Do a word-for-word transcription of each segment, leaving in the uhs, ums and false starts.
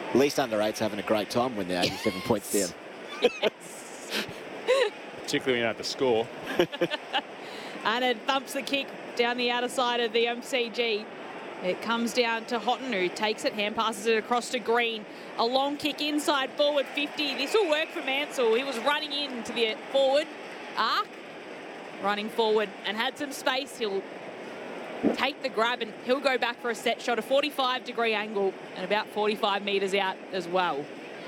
At least under eight's having a great time when they're eighty-seven yes. points down. Yes. Particularly when you have to score. And it thumps the kick down the outer side of the M C G. It comes down to Houghton, who takes it, hand passes it across to Green. A long kick inside, forward fifty. This will work for Mansell. He was running into the forward arc, running forward and had some space. He'll take the grab and he'll go back for a set shot, a forty-five degree angle and about forty-five metres out as well.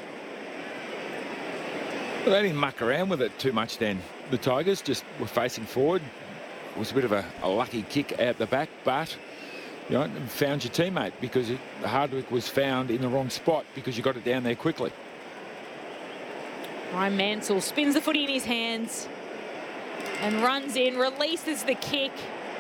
Well, they didn't muck around with it too much then. The Tigers just were facing forward. It was a bit of a, a lucky kick out the back, but you know, found your teammate because it, Hardwick was found in the wrong spot because you got it down there quickly. Ryan Mansell spins the footy in his hands and runs in, releases the kick.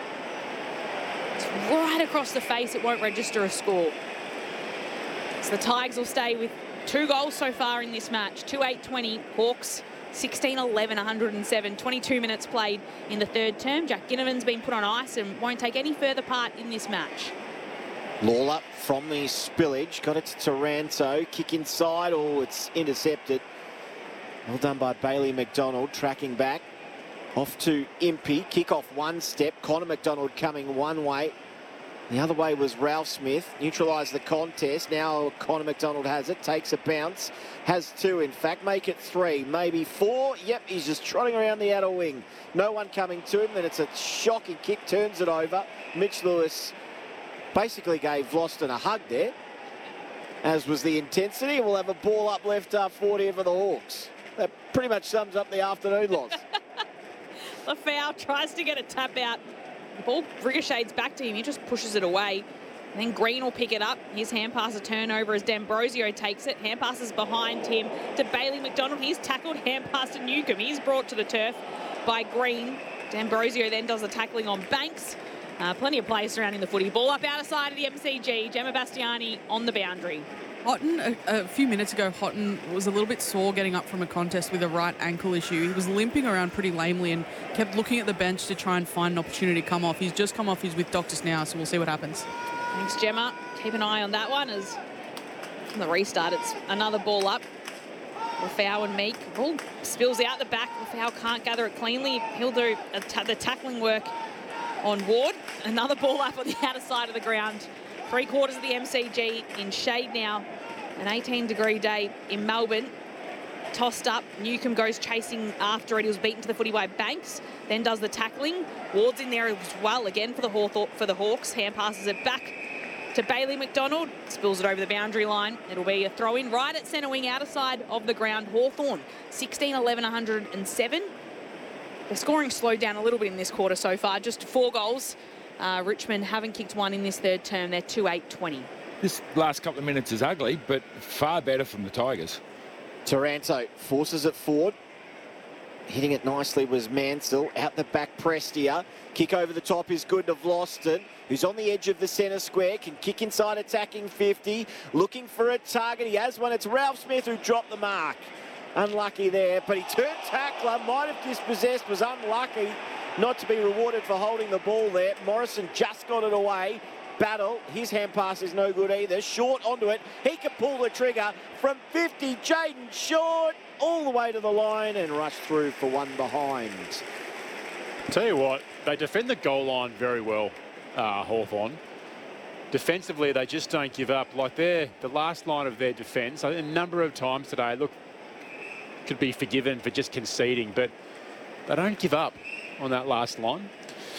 It's right across the face. It won't register a score. So the Tigers will stay with two goals so far in this match. two eight twenty. Hawks sixteen eleven, one hundred seven. twenty-two minutes played in the third term. Jack Ginnivan's been put on ice and won't take any further part in this match. Lawler from the spillage. Got it to Taranto. Kick inside. Oh, it's intercepted. Well done by Bailey McDonald. Tracking back. Off to Impey. Kick off one step. Connor McDonald coming one way. The other way was Ralph Smith. Neutralised the contest. Now Connor McDonald has it. Takes a bounce. Has two, in fact. Make it three. Maybe four. Yep, he's just trotting around the outer wing. No one coming to him. Then it's a shocking kick. Turns it over. Mitch Lewis basically gave Vlosten a hug there, as was the intensity. We'll have a ball up left half forward here for the Hawks. That pretty much sums up the afternoon loss. Lafau tries to get a tap out. The ball ricochets back to him. He just pushes it away. And then Green will pick it up. His hand pass a turnover as D'Ambrosio takes it. Hand passes behind him to Bailey McDonald. He's tackled. Hand pass to Newcomb. He's brought to the turf by Green. D'Ambrosio then does the tackling on Banks. Uh, plenty of players surrounding the footy. Ball up outer side of the M C G. Gemma Bastiani on the boundary. Houghton, a, a few minutes ago, Houghton was a little bit sore getting up from a contest with a right ankle issue. He was limping around pretty lamely and kept looking at the bench to try and find an opportunity to come off. He's just come off. He's with doctors now, so we'll see what happens. Thanks, Gemma. Keep an eye on that one as from the restart, it's another ball up. Lafau and Meek. Ball spills out the back. Lafau can't gather it cleanly. He'll do a ta the tackling work on Ward. Another ball up on the outer side of the ground. Three quarters of the M C G in shade now. An eighteen degree day in Melbourne. Tossed up. Newcomb goes chasing after it. He was beaten to the footy by Banks. Then does the tackling. Ward's in there as well again for the, Hawthorn, for the Hawks. Hand passes it back to Bailey McDonald. Spills it over the boundary line. It'll be a throw in right at centre wing outer side of the ground. Hawthorn sixteen eleven, one hundred seven. The scoring slowed down a little bit in this quarter so far. Just four goals. Uh, Richmond haven't kicked one in this third term. They're two eight twenty. This last couple of minutes is ugly, but far better from the Tigers. Taranto forces it forward. Hitting it nicely was Mansell. Out the back, Prestia. Kick over the top is good to Vlosten, who's on the edge of the centre square. Can kick inside, attacking fifty. Looking for a target. He has one. It's Ralph Smith who dropped the mark. Unlucky there, but he turned tackler. Might have dispossessed. Was unlucky not to be rewarded for holding the ball there. Morrison just got it away. Battle, his hand pass is no good either. Short onto it. He can pull the trigger from fifty. Jaden Short all the way to the line and rush through for one behind. Tell you what, they defend the goal line very well, uh, Hawthorn. Defensively, they just don't give up. Like they're the last line of their defence. A number of times today, look, could be forgiven for just conceding, but they don't give up on that last line.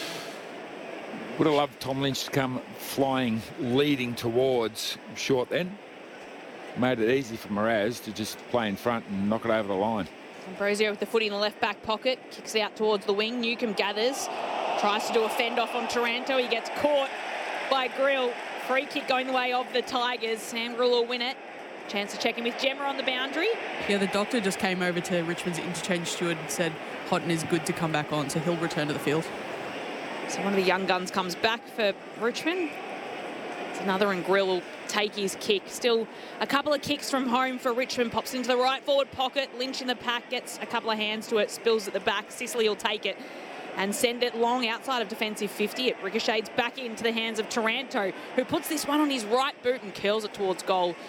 Would have loved Tom Lynch to come flying, leading towards Short then. Made it easy for Mraz to just play in front and knock it over the line. Ambrosio with the footy in the left back pocket. Kicks out towards the wing. Newcomb gathers. Tries to do a fend off on Taranto. He gets caught by Grill. Free kick going the way of the Tigers. Sam Grill will win it. Chance to check in with Gemma on the boundary. Yeah, the doctor just came over to Richmond's interchange steward and said Houghton is good to come back on, so he'll return to the field. So one of the young guns comes back for Richmond. It's another, and Grill will take his kick. Still a couple of kicks from home for Richmond. Pops into the right forward pocket. Lynch in the pack, gets a couple of hands to it, spills at the back. Sicily will take it and send it long outside of defensive fifty. It ricochets back into the hands of Taranto, who puts this one on his right boot and curls it towards goal.